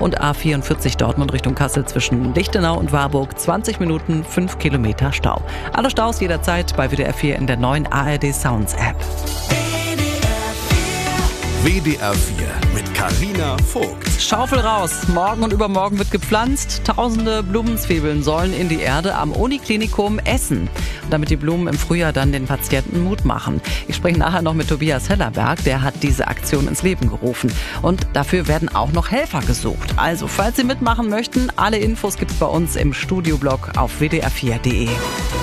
Und A44 Dortmund Richtung Kassel zwischen Lichtenau und Warburg 20 Minuten, 5 Kilometer Stau. Alle Staus jederzeit bei WDR 4 in der neuen ARD Sounds App. WDR 4 mit Carina Vogt. Schaufel raus. Morgen und übermorgen wird gepflanzt. Tausende Blumenzwiebeln sollen in die Erde am Uniklinikum Essen, damit die Blumen im Frühjahr dann den Patienten Mut machen. Ich spreche nachher noch mit Tobias Hellerberg, der hat diese Aktion ins Leben gerufen. Und dafür werden auch noch Helfer gesucht. Also, falls Sie mitmachen möchten, alle Infos gibt's bei uns im Studioblog auf wdr4.de.